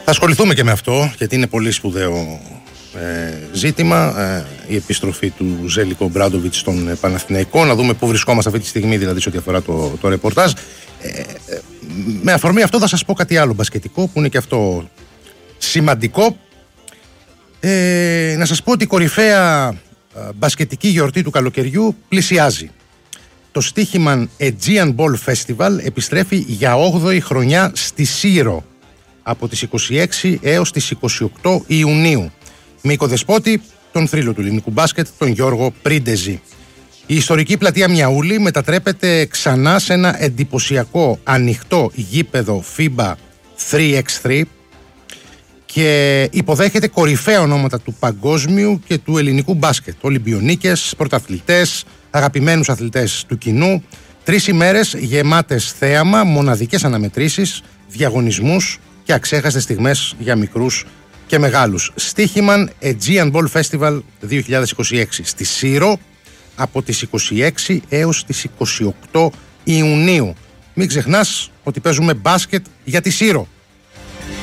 Θα ασχοληθούμε και με αυτό, γιατί είναι πολύ σπουδαίο ζήτημα. Η επιστροφή του Ζέλικο Ομπράντοβιτς στον Παναθηναϊκό. Να δούμε πού βρισκόμαστε αυτή τη στιγμή, δηλαδή σε ό,τι αφορά το ρεπορτάζ. Με αφορμή αυτό θα σας πω κάτι άλλο μπασκετικό, που είναι και αυτό σημαντικό. Να σας πω ότι η κορυφαία μπασκετική γιορτή του καλοκαιριού πλησιάζει. Το στοίχημαν Aegean Ball Festival επιστρέφει για 8η χρονιά στη Σύρο από τις 26 έως τις 28 Ιουνίου με οικοδεσπότη τον θρύλο του ελληνικού μπάσκετ, τον Γιώργο Πρίντεζη. Η ιστορική πλατεία Μιαούλη μετατρέπεται ξανά σε ένα εντυπωσιακό ανοιχτό γήπεδο FIBA 3x3 και υποδέχεται κορυφαία ονόματα του παγκόσμιου και του ελληνικού μπάσκετ, Ολυμπιονίκες, πρωταθλητές, αγαπημένους αθλητές του κοινού. 3 ημέρες γεμάτες θέαμα, μοναδικές αναμετρήσεις, διαγωνισμούς και αξέχαστες στιγμές για μικρούς και μεγάλους. Στοίχημαν Aegean Ball Festival 2026 στη Σύρο από τις 26 έως τις 28 Ιουνίου. Μην ξεχνάς ότι παίζουμε μπάσκετ για τη Σύρο.